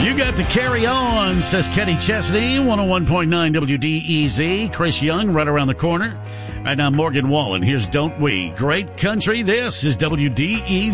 You got to carry on, says Kenny Chesney, 101.9 WDEZ. Chris Young right around the corner. Right now, Morgan Wallen. Here's Don't We. Great country. This is WDEZ.